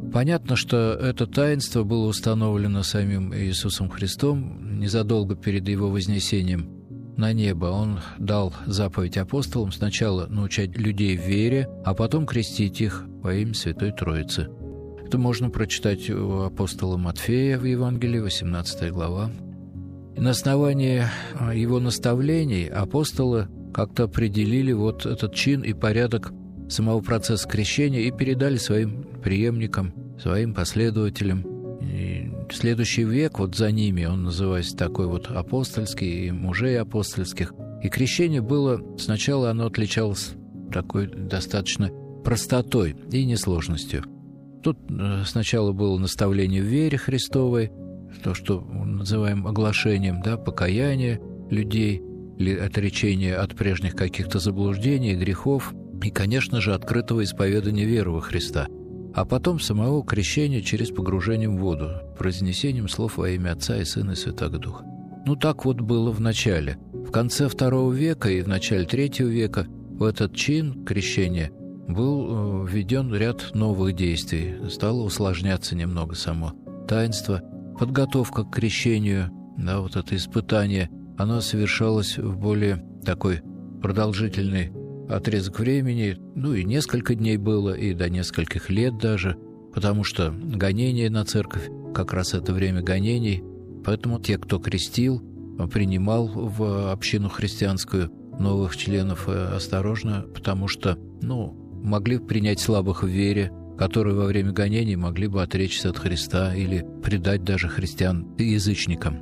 Понятно, что это таинство было установлено самим Иисусом Христом незадолго перед Его вознесением на небо. Он дал заповедь апостолам сначала научать людей в вере, а потом крестить их во имя Святой Троицы. Это можно прочитать у апостола Матфея в Евангелии, 18 глава. И на основании его наставлений апостолы как-то определили вот этот чин и порядок самого процесса крещения и передали своим преемникам, своим последователям. И следующий век вот за ними, он называется такой вот апостольский, и мужей апостольских. И крещение было, сначала оно отличалось такой достаточно простотой и несложностью. Тут сначала было наставление в вере Христовой, то, что называем оглашением, да, покаяние людей, или отречение от прежних каких-то заблуждений, грехов, и, конечно же, открытого исповедания веры во Христа. А потом самого крещения через погружение в воду, произнесением слов во имя Отца и Сына и Святого Духа. Ну, так вот было в начале. В конце II века и в начале III века в этот чин крещения был введен ряд новых действий. Стало усложняться немного само таинство. Подготовка к крещению, да, вот это испытание, оно совершалось в более такой продолжительный отрезок времени, ну и несколько дней было, и до нескольких лет даже, потому что гонения на церковь, как раз это время гонений, поэтому те, кто крестил, принимал в общину христианскую новых членов осторожно, потому что, могли принять слабых в вере, которые во время гонений могли бы отречься от Христа или предать даже христиан язычникам.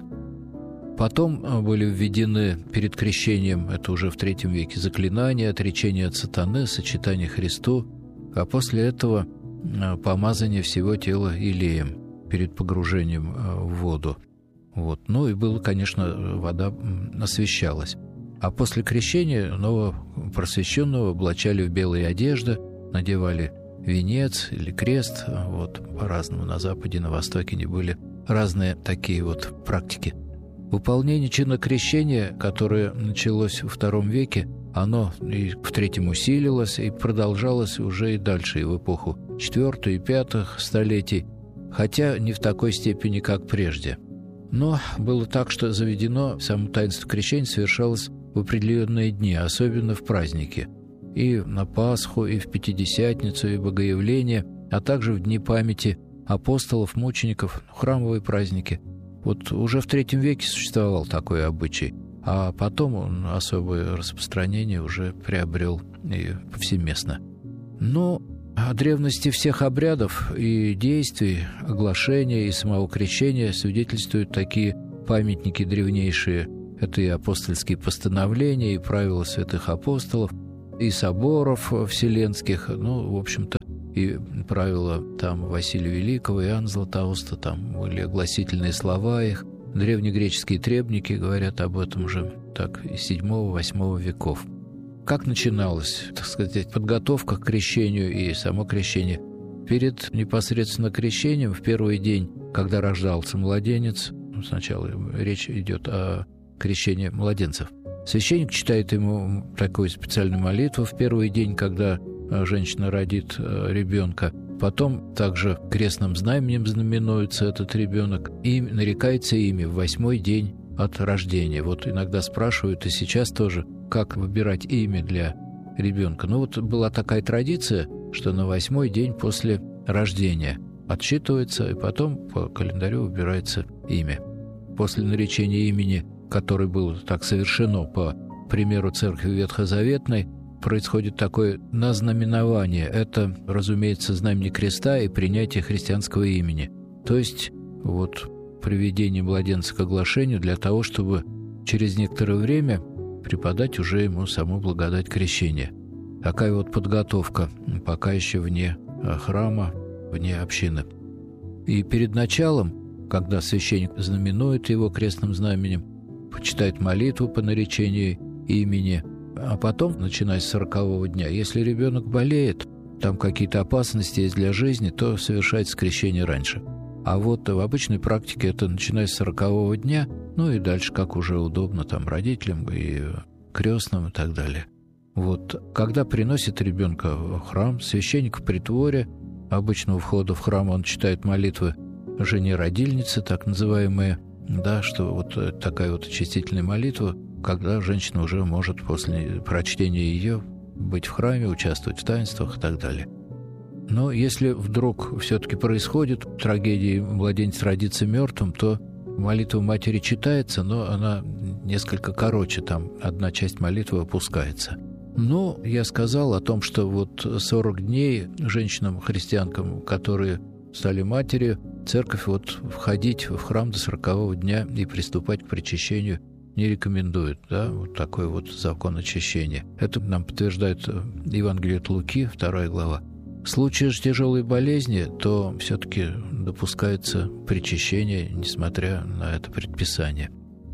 Потом были введены перед крещением, это уже в III веке, заклинания, отречение от сатаны, сочетание Христу, а после этого помазание всего тела елеем перед погружением в воду. Вот. Ну и было, конечно, вода освящалась. А после крещения новопросвященного облачали в белые одежды, надевали венец или крест. Вот по-разному на Западе, на Востоке не были разные такие вот практики. Выполнение чина крещения, которое началось в II веке, оно и в III усилилось и продолжалось уже и дальше, и в эпоху IV и V столетий, хотя не в такой степени, как прежде. Но было так, что заведено само таинство крещения совершалось в определенные дни, особенно в праздники. И на Пасху, и в Пятидесятницу, и Богоявление, а также в дни памяти апостолов, мучеников, храмовые праздники. Вот уже в III веке существовал такой обычай, а потом он особое распространение уже приобрел и повсеместно. Но о древности всех обрядов и действий, оглашения и самого крещения свидетельствуют такие памятники древнейшие. Это и апостольские постановления, и правила святых апостолов, и соборов вселенских, в общем-то, и правила там Василия Великого, Иоанна Златоуста, там были огласительные слова их. Древнегреческие требники говорят об этом уже так из VII-VIII веков. Как начиналась, так сказать, подготовка к крещению и само крещение? Перед непосредственно крещением, в первый день, когда рождался младенец, сначала речь идет о крещении младенцев, священник читает ему такую специальную молитву в первый день, когда женщина родит ребенка. Потом также крестным знаменем знаменуется этот ребенок и нарекается имя в 8-й день от рождения. Вот иногда спрашивают, и сейчас тоже, как выбирать имя для ребенка. Была такая традиция, что на 8-й день после рождения отсчитывается, и потом по календарю выбирается имя. После наречения имени, которое было так совершено по примеру церкви ветхозаветной, происходит такое назнаменование. Это, разумеется, знамение креста и принятие христианского имени. То есть приведение младенца к оглашению для того, чтобы через некоторое время преподать уже ему саму благодать крещения. Такая подготовка, пока еще вне храма, вне общины. И перед началом, когда священник знаменует его крестным знаменем, почитает молитву по наречению имени, а потом, начиная с 40-го дня, если ребенок болеет, там какие-то опасности есть для жизни, то совершается крещение раньше. А в обычной практике это начиная с 40-го дня, и дальше, как уже удобно там родителям и крестным и так далее. Когда приносит ребенка в храм, священник в притворе Обычно у входа в храм он читает молитвы жене-родильницы, так называемые, да, что вот такая вот очистительная молитва, когда женщина уже может после прочтения ее быть в храме, участвовать в таинствах и так далее. Но если вдруг все-таки происходит трагедия, младенец родится мертвым, то молитва матери читается, но она несколько короче, там одна часть молитвы опускается. Но я сказал о том, что вот 40 дней женщинам-христианкам, которые стали матерью, церковь вот входить в храм до 40-го дня и приступать к причащению не рекомендует, да, вот такой вот закон очищения. Это нам подтверждает Евангелие от Луки, 2 глава. В случае же тяжелой болезни, то все-таки допускается причащение, несмотря на это предписание.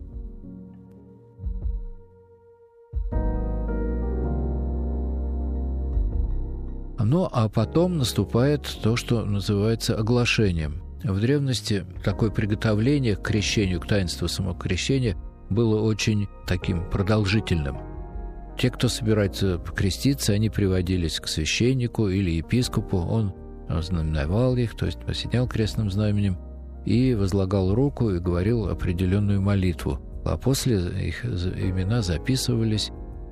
Ну, а потом наступает то, что называется оглашением. В древности такое приготовление к крещению, к таинству самого крещения, было очень таким продолжительным. Те, кто собирается покреститься, они приводились к священнику или епископу, он знаменовал их, то есть осенял крестным знаменем, и возлагал руку и говорил определенную молитву. А после их имена записывались,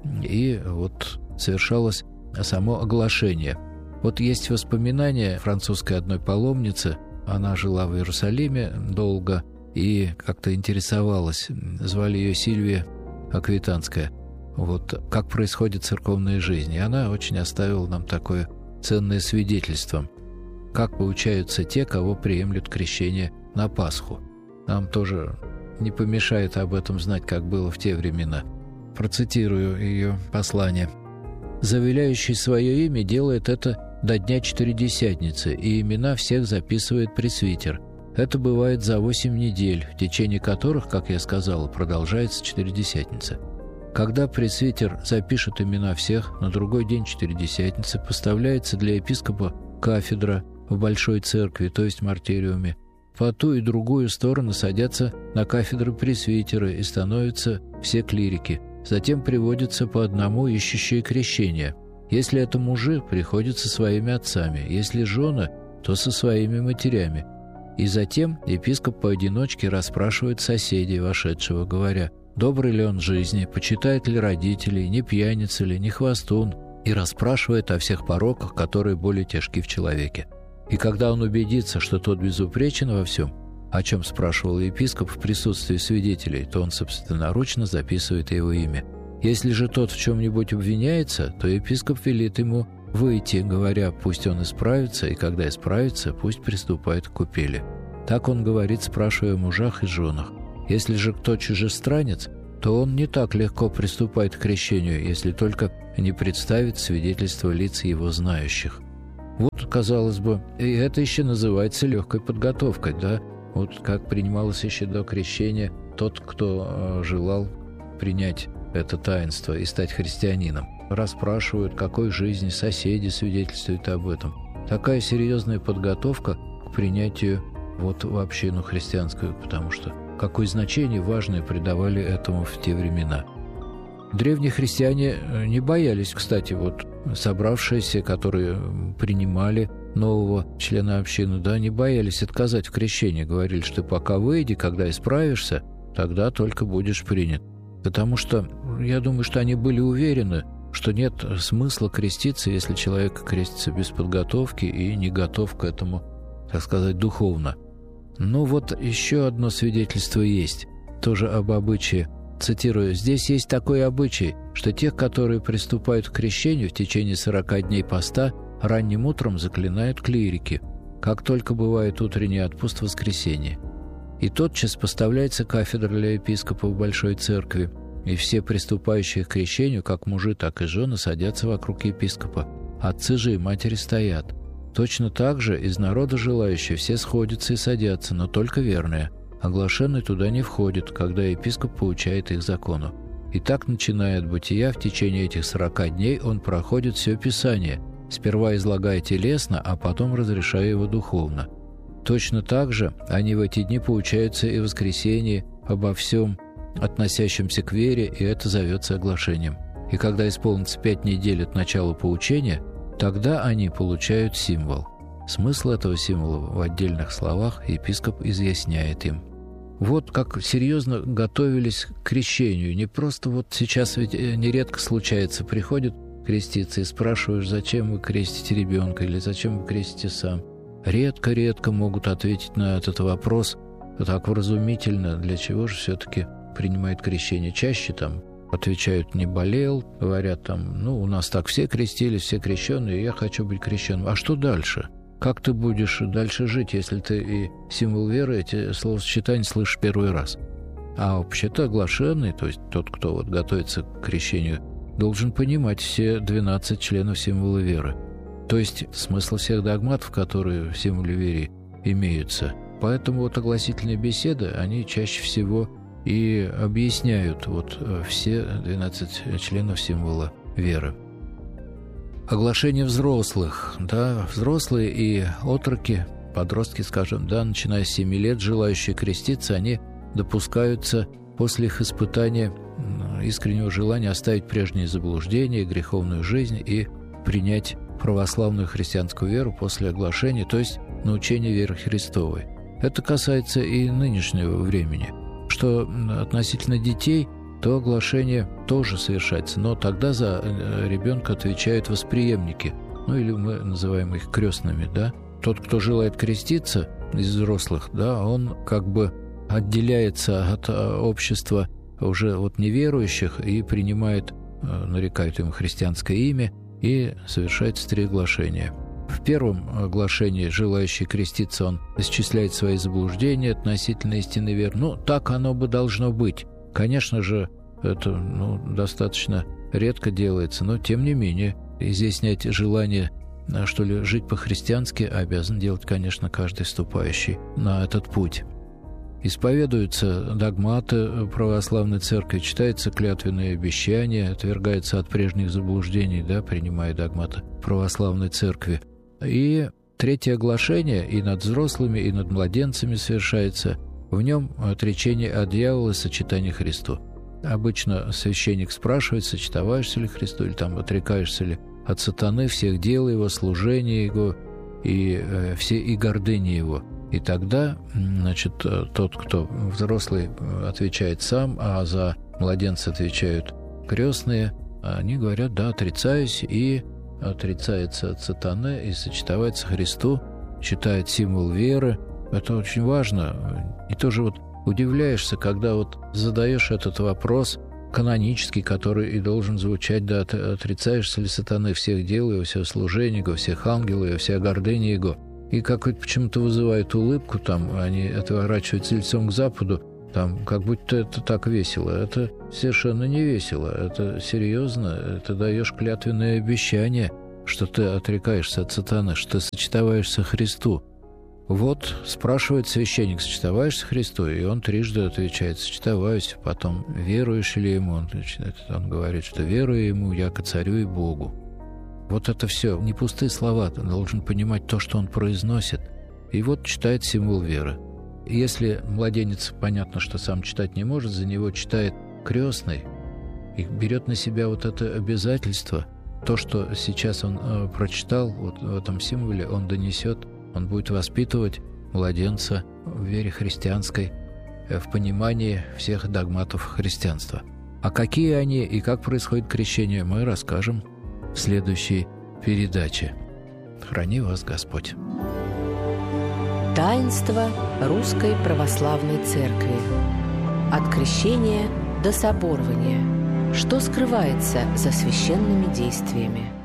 и вот совершалось само оглашение. Вот есть воспоминания французской одной паломницы, она жила в Иерусалиме долго и как-то интересовалась, звали ее Сильвия Аквитанская, вот как происходит церковная жизнь. И она очень оставила нам такое ценное свидетельство, как получаются те, кого приемлют крещение на Пасху. Нам тоже не помешает об этом знать, как было в те времена. Процитирую ее послание. «Завеляющий свое имя делает это до дня Четыредесятницы, и имена всех записывает пресвитер. Это бывает за 8 недель, в течение которых, как я сказала, продолжается Четыредесятница. Когда пресвитер запишет имена всех, на другой день Четыредесятницы поставляется для епископа кафедра в Большой Церкви, то есть мартириуме. По ту и другую сторону садятся на кафедры пресвитеры и становятся все клирики. Затем приводятся по одному ищущие крещения. Если это мужи, приходят со своими отцами, если жены, то со своими матерями. И затем епископ поодиночке расспрашивает соседей вошедшего, говоря, добрый ли он в жизни, почитает ли родителей, не пьяница ли, не хвастун, и расспрашивает о всех пороках, которые более тяжки в человеке. И когда он убедится, что тот безупречен во всем, о чем спрашивал епископ в присутствии свидетелей, то он собственноручно записывает его имя. Если же тот в чем-нибудь обвиняется, то епископ велит ему выйти, говоря, пусть он исправится, и когда исправится, пусть приступает к купели. Так он говорит, спрашивая о мужах и женах. Если же кто чужестранец, то он не так легко приступает к крещению, если только не представит свидетельство лиц его знающих. Вот, казалось бы, и это еще называется легкой подготовкой, да? Вот как принималось еще до крещения тот, кто желал принять это таинство и стать христианином. Расспрашивают, какой жизни, соседи свидетельствуют об этом. Такая серьезная подготовка к принятию вот в общину христианскую, потому что какое значение важное придавали этому в те времена. Древние христиане не боялись, кстати, вот собравшиеся, которые принимали нового члена общины, да, не боялись отказать в крещении, говорили, что пока выйди, когда исправишься, тогда только будешь принят. Потому что, я думаю, что они были уверены, что нет смысла креститься, если человек крестится без подготовки и не готов к этому, так сказать, духовно. Ну вот еще одно свидетельство есть, тоже об обычае. Цитирую, «Здесь есть такой обычай, что тех, которые приступают к крещению в течение 40 дней поста, ранним утром заклинают клирики, как только бывает утренний отпуст в воскресенье. И тотчас поставляется кафедра для епископа в Большой Церкви, и все приступающие к крещению, как мужи, так и жены, садятся вокруг епископа. Отцы же и матери стоят. Точно так же из народа желающие все сходятся и садятся, но только верные. Оглашенный туда не входит, когда епископ поучает их закону. И так, начиная от бытия, в течение этих 40 дней он проходит все Писание, сперва излагая телесно, а потом разрешая его духовно. Точно так же они в эти дни поучаются и в воскресенье обо всем, относящемся к вере, и это зовется оглашением. И когда исполнится 5 недель от начала поучения, тогда они получают символ. Смысл этого символа в отдельных словах епископ изъясняет им. Вот как серьезно готовились к крещению. Не просто вот сейчас ведь нередко случается, приходит креститься и спрашиваешь, зачем вы крестите ребенка или зачем вы крестите сам. Редко-редко могут ответить на этот вопрос так вразумительно, для чего же все-таки принимает крещение. Чаще там отвечают: не болел, говорят там: у нас так все крестились, все крещенные, я хочу быть крещенным. А что дальше? Как ты будешь дальше жить, если ты и символ веры, эти словосочетания слышишь первый раз? А вообще-то оглашенный, то есть тот, кто вот готовится к крещению, должен понимать все 12 членов символа веры. То есть смысл всех догматов, которые в символе веры имеются. Поэтому вот огласительные беседы, они чаще всего и объясняют вот все 12 членов символа веры. Оглашение взрослых. Да, взрослые и отроки, подростки, скажем, да, начиная с 7 лет, желающие креститься, они допускаются после их испытания искреннего желания оставить прежние заблуждения, греховную жизнь и принять православную христианскую веру после оглашения, то есть научения веры Христовой. Это касается и нынешнего времени. Что относительно детей, то оглашение тоже совершается, но тогда за ребенка отвечают восприемники, или мы называем их крестными, да. Тот, кто желает креститься из взрослых, да, он как бы отделяется от общества уже вот неверующих и принимает, нарекают ему христианское имя и совершает стриглашение. В первом оглашении желающий креститься, он исчисляет свои заблуждения относительно истинной веры. Так оно бы должно быть. Конечно же, это достаточно редко делается, но тем не менее изъяснять желание, что ли, жить по-христиански обязан делать, конечно, каждый вступающий на этот путь. Исповедуются догматы православной церкви, читаются клятвенные обещания, отвергаются от прежних заблуждений, да, принимая догматы православной церкви. И третье оглашение и над взрослыми, и над младенцами совершается. В нем отречение от дьявола и сочетание Христу. Обычно священник спрашивает, сочетаешься ли Христу, или там отрекаешься ли от сатаны, всех дел его, служения его и гордыни его. И тогда, тот, кто взрослый, отвечает сам, а за младенца отвечают крестные, они говорят: да, отрицаюсь, и отрицается от сатаны и сочетается Христу, читает символ веры. Это очень важно. И тоже вот удивляешься, когда вот задаешь этот вопрос канонический, который и должен звучать: да, отрицаешься ли сатаны, всех дел его, всего служения его, всех ангелов его, вся гордыня его. И как почему-то вызывает улыбку, там они отворачиваются лицом к западу, там как будто это так весело. Это совершенно не весело, это серьезно, ты даешь клятвенное обещание, что ты отрекаешься от сатаны, что ты сочетаешься Христу. Вот спрашивает священник: сочетаешься Христу? И он трижды отвечает: сочетаюсь. Потом: веруешь ли ему? Он говорит, что верую ему, яко царю и Богу. Вот это все не пустые слова, ты должен понимать то, что он произносит. И вот читает символ веры. Если младенец, понятно, что сам читать не может, за него читает крестный и берет на себя вот это обязательство. То, что сейчас он прочитал вот в этом символе, он донесет, он будет воспитывать младенца в вере христианской, в понимании всех догматов христианства. А какие они и как происходит крещение, мы расскажем в следующей передаче. Храни вас Господь. Таинство Русской Православной Церкви. От крещения до соборования. Что скрывается за священными действиями?